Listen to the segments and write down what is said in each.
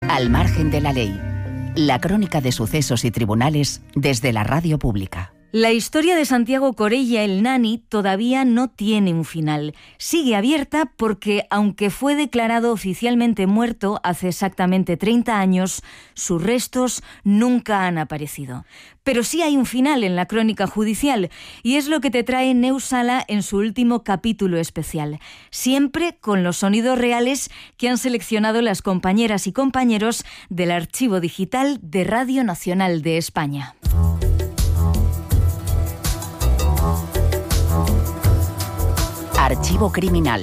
Al margen de la ley. La crónica de sucesos y tribunales desde la radio pública. La historia de Santiago Corella, el nani, todavía no tiene un final. Sigue abierta porque, aunque fue declarado oficialmente muerto hace exactamente 30 años, sus restos nunca han aparecido. Pero sí hay un final en la crónica judicial, y es lo que te trae Neus Sala en su último capítulo especial. Siempre con los sonidos reales que han seleccionado las compañeras y compañeros del Archivo Digital de Radio Nacional de España. Archivo criminal.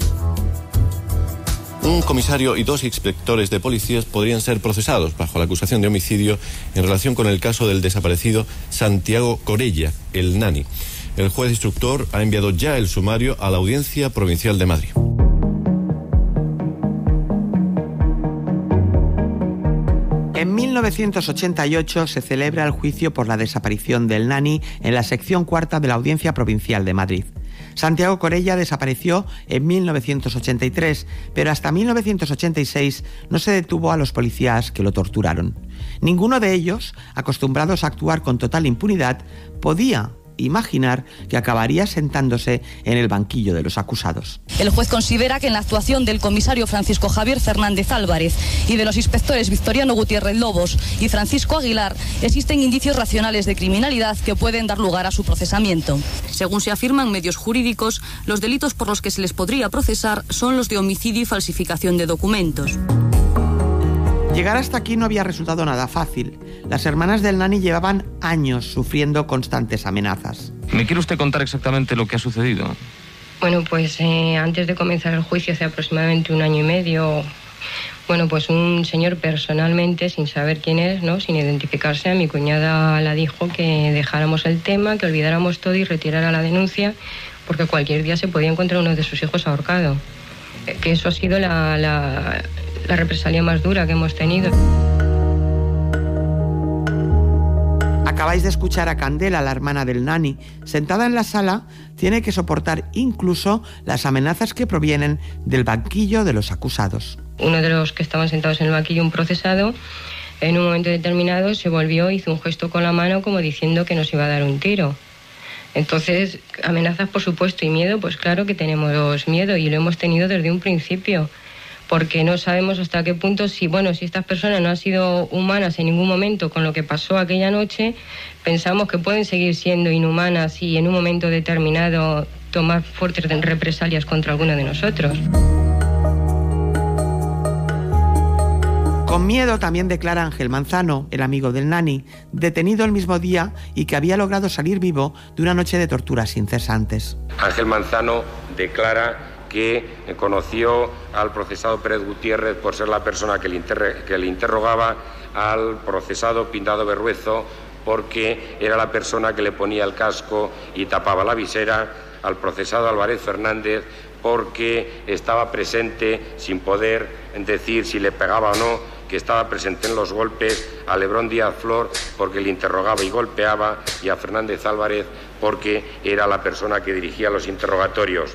Un comisario y 2 inspectores de policías podrían ser procesados bajo la acusación de homicidio en relación con el caso del desaparecido Santiago Corella, el nani. El juez instructor ha enviado ya el sumario a la Audiencia Provincial de Madrid. En 1988 se celebra el juicio por la desaparición del nani en la sección cuarta de la Audiencia Provincial de Madrid. Santiago Corella desapareció en 1983, pero hasta 1986 no se detuvo a los policías que lo torturaron. Ninguno de ellos, acostumbrados a actuar con total impunidad, podía imaginar que acabaría sentándose en el banquillo de los acusados. El juez considera que en la actuación del comisario Francisco Javier Fernández Álvarez y de los inspectores Victoriano Gutiérrez Lobos y Francisco Aguilar existen indicios racionales de criminalidad que pueden dar lugar a su procesamiento. Según se afirman medios jurídicos, los delitos por los que se les podría procesar son los de homicidio y falsificación de documentos. Llegar hasta aquí no había resultado nada fácil. Las hermanas del nani llevaban años sufriendo constantes amenazas. ¿Me quiere usted contar exactamente lo que ha sucedido? Bueno, pues antes de comenzar el juicio, hace aproximadamente 1 año y medio, bueno, pues un señor personalmente, sin saber quién es, ¿no?, sin identificarse, a mi cuñada la dijo que dejáramos el tema, que olvidáramos todo y retirara la denuncia, porque cualquier día se podía encontrar uno de sus hijos ahorcado. Que eso ha sido la represalia más dura que hemos tenido. Acabáis de escuchar a Candela, la hermana del nani. Sentada en la sala, tiene que soportar incluso las amenazas que provienen del banquillo de los acusados. Uno de los que estaban sentados en el banquillo, un procesado, en un momento determinado se volvió, hizo un gesto con la mano como diciendo que nos iba a dar un tiro. Entonces, amenazas por supuesto y miedo, pues claro que tenemos miedo y lo hemos tenido desde un principio. Porque no sabemos hasta qué punto, si estas personas no han sido humanas en ningún momento con lo que pasó aquella noche, pensamos que pueden seguir siendo inhumanas y en un momento determinado tomar fuertes represalias contra alguno de nosotros. Con miedo también declara Ángel Manzano, el amigo del nani, detenido el mismo día y que había logrado salir vivo de una noche de torturas incesantes. Ángel Manzano declara que conoció al procesado Pérez Gutiérrez por ser la persona que le interrogaba, al procesado Pindado Berruezo porque era la persona que le ponía el casco y tapaba la visera, al procesado Álvarez Fernández porque estaba presente sin poder decir si le pegaba o no, que estaba presente en los golpes, a Lebrón Díaz Flor porque le interrogaba y golpeaba, y a Fernández Álvarez porque era la persona que dirigía los interrogatorios.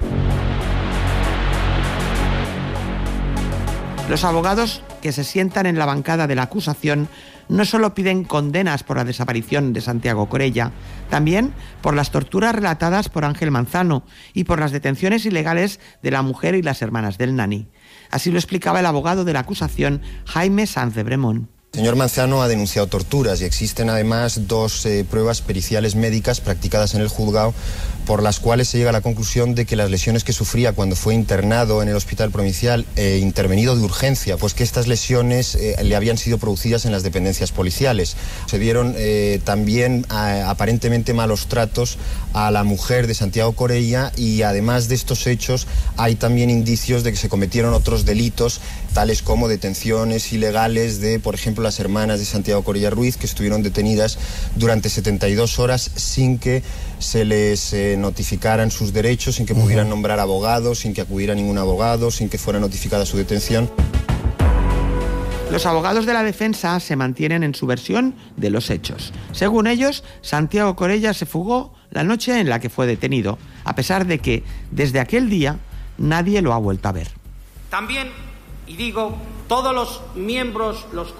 Los abogados que se sientan en la bancada de la acusación no solo piden condenas por la desaparición de Santiago Corella, también por las torturas relatadas por Ángel Manzano y por las detenciones ilegales de la mujer y las hermanas del nani. Así lo explicaba el abogado de la acusación, Jaime Sanz de Bremón. El señor Manzano ha denunciado torturas y existen además 2 pruebas periciales médicas practicadas en el juzgado por las cuales se llega a la conclusión de que las lesiones que sufría cuando fue internado en el hospital provincial intervenido de urgencia, pues que estas lesiones le habían sido producidas en las dependencias policiales. Se dieron también aparentemente malos tratos a la mujer de Santiago Corella y además de estos hechos hay también indicios de que se cometieron otros delitos tales como detenciones ilegales de, por ejemplo, las hermanas de Santiago Corella Ruiz, que estuvieron detenidas durante 72 horas sin que se les notificaran sus derechos, sin que pudieran nombrar abogados, sin que acudiera ningún abogado, sin que fuera notificada su detención. Los abogados de la defensa se mantienen en su versión de los hechos. Según ellos, Santiago Corella se fugó la noche en la que fue detenido, a pesar de que, desde aquel día, nadie lo ha vuelto a ver. También, y digo, todos los miembros, los